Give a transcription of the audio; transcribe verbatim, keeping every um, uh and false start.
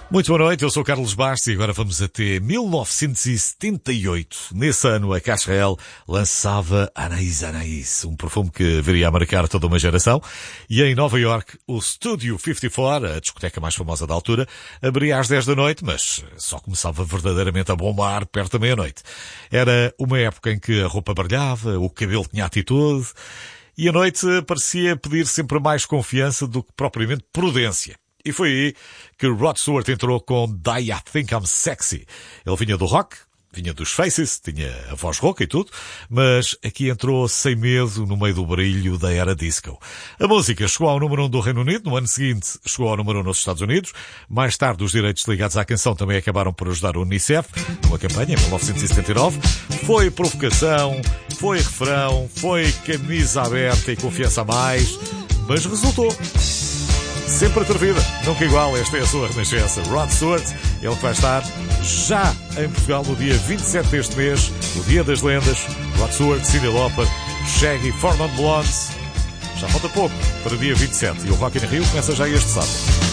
Muito boa noite, eu sou o Carlos Bastos e agora vamos até mil novecentos e setenta e oito. Nesse ano, a Caixa Real lançava Anaïs Anaïs, um perfume que viria a marcar toda uma geração. E em Nova York, o Studio cinquenta e quatro, a discoteca mais famosa da altura, abria às dez da noite, mas só começava verdadeiramente a bombar perto da meia-noite. Era uma época em que a roupa brilhava, o cabelo tinha atitude e a noite parecia pedir sempre mais confiança do que propriamente prudência. E foi aí que Rod Stewart entrou com Die I Think I'm Sexy. Ele vinha do rock, vinha dos Faces, tinha a voz rouca e tudo, mas aqui entrou sem medo no meio do brilho da era disco. A música chegou ao número um do Reino Unido, no ano seguinte chegou ao número um nos Estados Unidos. Mais tarde, os direitos ligados à canção também acabaram por ajudar o Unicef, numa campanha em mil novecentos e setenta e nove. Foi provocação, foi refrão, foi camisa aberta e confiança a mais, mas resultou. Sempre atrevida, nunca igual, esta é a sua renascença. Rod Stewart, ele que vai estar já em Portugal no dia vinte e sete deste mês, o Dia das Lendas. Rod Stewart, Cyndi Lauper, Shaggy, Four Non Blondes. Já falta pouco para o dia vinte e sete e o Rock in Rio começa já este sábado.